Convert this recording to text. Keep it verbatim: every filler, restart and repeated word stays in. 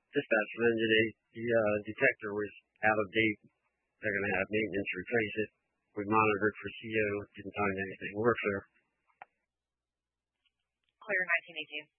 Dispatch from engine eight, the uh, detector was out of date. They're going to have maintenance replace it. We monitored for C O, didn't find anything. We're clear. Clear nineteen eighteen.